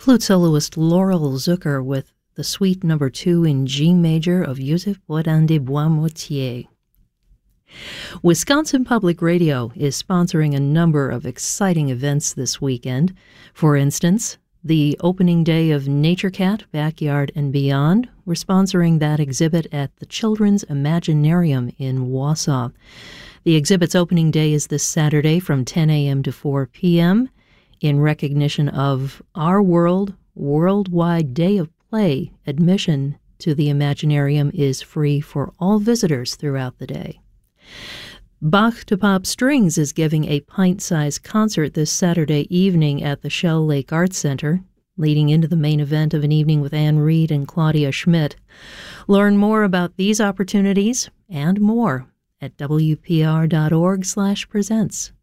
Flute soloist Laurel Zucker with the Suite No. 2 in G major of Joseph Bourdin des Bois-Moutier. Wisconsin Public Radio is sponsoring a number of exciting events this weekend. For instance, the opening day of NatureCat, Backyard and Beyond. We're sponsoring that exhibit at the Children's Imaginarium in Wausau. The exhibit's opening day is this Saturday from 10 a.m. to 4 p.m. In recognition of Our World Worldwide Day of Play, admission to the Imaginarium is free for all visitors throughout the day. Bach to Pop Strings is giving a pint-sized concert this Saturday evening at the Shell Lake Arts Center, leading into the main event of an evening with Anne Reed and Claudia Schmidt. Learn more about these opportunities and more at wpr.org/presents.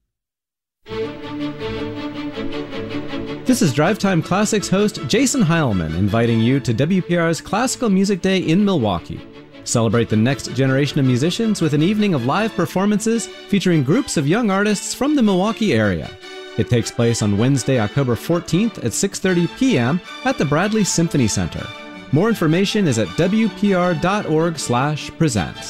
This is Drive Time Classics host Jason Heilman inviting you to WPR's Classical Music Day in Milwaukee. Celebrate the next generation of musicians with an evening of live performances featuring groups of young artists from the Milwaukee area. It takes place on Wednesday, October 14th at 6:30 p.m. at the Bradley Symphony Center. More information is at wpr.org/presents.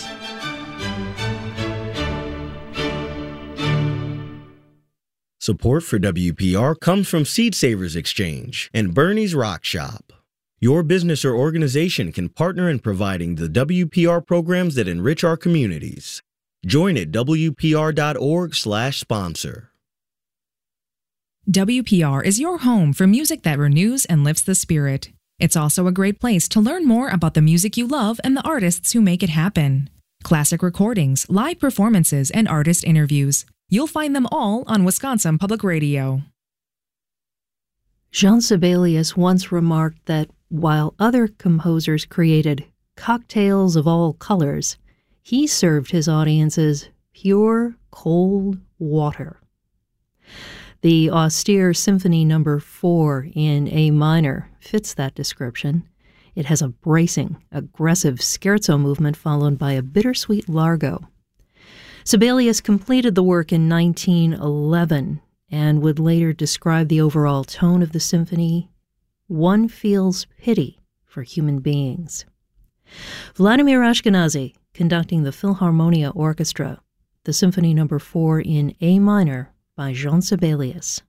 Support for WPR comes from Seed Savers Exchange and Bernie's Rock Shop. Your business or organization can partner in providing the WPR programs that enrich our communities. Join at wpr.org/sponsor. WPR is your home for music that renews and lifts the spirit. It's also a great place to learn more about the music you love and the artists who make it happen. Classic recordings, live performances, and artist interviews. You'll find them all on Wisconsin Public Radio. Jean Sibelius once remarked that while other composers created cocktails of all colors, he served his audiences pure, cold water. The austere Symphony No. 4 in A minor fits that description. It has a bracing, aggressive scherzo movement followed by a bittersweet largo. Sibelius completed the work in 1911 and would later describe the overall tone of the symphony. One feels pity for human beings. Vladimir Ashkenazy conducting the Philharmonia Orchestra, the Symphony No. 4 in A minor by Jean Sibelius.